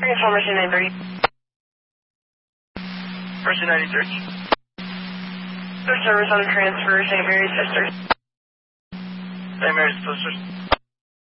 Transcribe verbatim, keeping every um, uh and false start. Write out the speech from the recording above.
Transformation nine thirty. Mercy ninety-three. Third service on transfer, Saint Mary's Sisters. Saint Mary's Sisters.